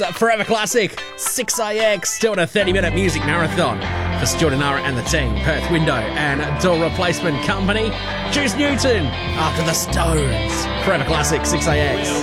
Forever Classic, 6AX, doing a 30-minute music marathon for Stuart and Nara and the team, Perth Window and Door Replacement Company. Juice Newton, After the Stones. Forever Classic, 6AX.